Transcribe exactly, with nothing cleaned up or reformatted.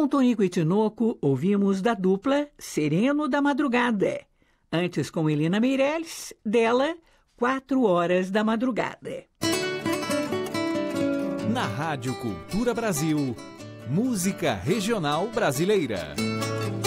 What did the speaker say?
Com Tonico e Tinoco, ouvimos da dupla Sereno da Madrugada. Antes, com Helena Meirelles, dela, Quatro Horas da Madrugada. Na Rádio Cultura Brasil, música regional brasileira.